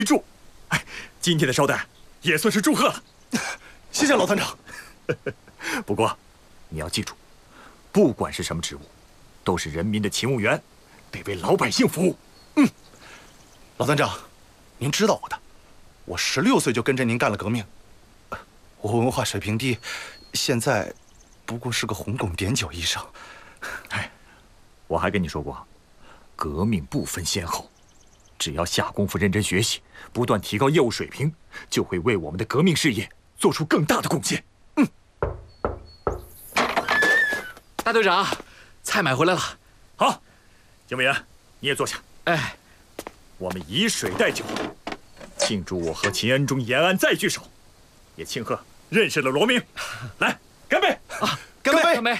住。哎，今天的捎带也算是祝贺了。 谢谢老团长。 不过，你要记住，不管是什么职务，都是人民的勤务员，得为老百姓服务。 老团长，您知道我的，我16岁就跟着您干了革命。我文化水平低，现在不过是个红拱点酒医生。 哎，我还跟你说过，革命不分先后，只要下功夫认真学习，不断提高业务水平，就会为我们的革命事业做出更大的贡献。 大队长，菜买回来了。 好，警卫员，你也坐下。 哎， 我们以水代酒，庆祝我和秦恩中延安再聚首，也庆贺认识了罗明。来，干杯！ 啊， 干杯！ 干杯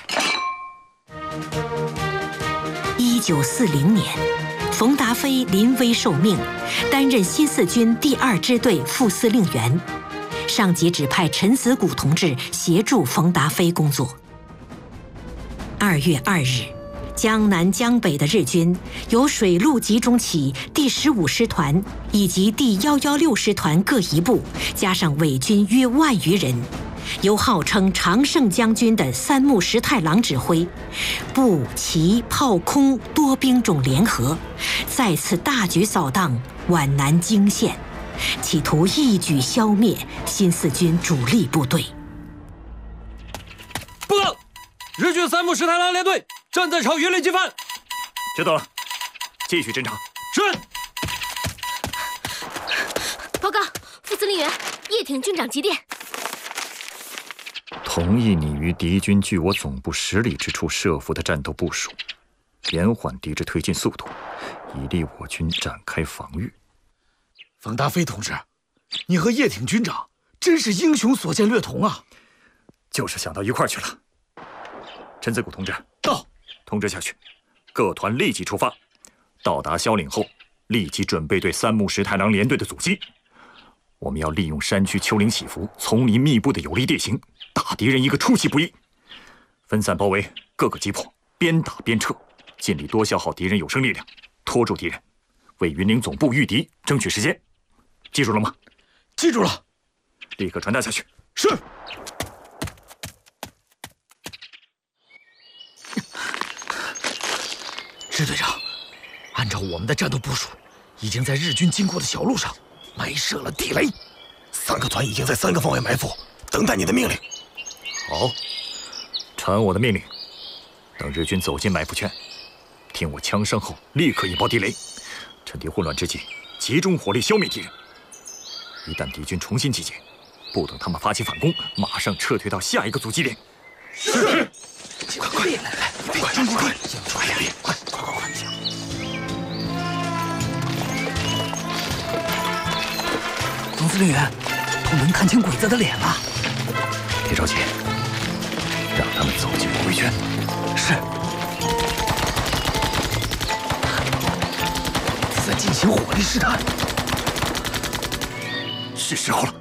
！1940年，冯达飞临危受命，担任新四军第2支队副司令员，上级指派陈子谷同志协助冯达飞工作。2月2日，江南江北的日军由水陆集中起第15师团以及第116师团各一部，加上伪军约1万余人，由号称常胜将军的三木实太郎指挥，步、骑、炮、空多兵种联合，再次大举扫荡皖南泾县，企图一举消灭新四军主力部队。 报告，日军三木实太郎联队正在朝榆林进犯。 知道了，继续侦查。 是。 报告，副司令员叶挺军长急电。 同意你于敌军距我总部10里之处设伏的战斗部署，延缓敌之推进速度，以利我军展开防御。 冯达飞同志，你和叶挺军长真是英雄所见略同啊！ 就是想到一块儿去了。陈子谷同志到， 通知下去，各团立即出发，到达萧岭后，立即准备对三木实太郎联队的阻击。我们要利用山区丘陵起伏、丛林密布的有利地形，打敌人一个出其不意。分散包围，各个击破，边打边撤，尽力多消耗敌人有生力量，拖住敌人，为云岭总部御敌争取时间。记住了吗？ 记住了， 立刻传达下去。 是。支队长，按照我们的战斗部署，已经在日军经过的小路上埋设了地雷，3个团已经在3个方位埋伏，等待你的命令。 好，传我的命令。等日军走进埋伏圈，听我枪声后，立刻引爆地雷，趁敌混乱之际，集中火力消灭敌人。一旦敌军重新集结，不等他们发起反攻，马上撤退到下一个阻击点。 是。快快来，快中快！快！ 总司令员，都能看清鬼子的脸了。 别着急，让他们走进包围圈。 是。 在进行火力试探。 是时候了。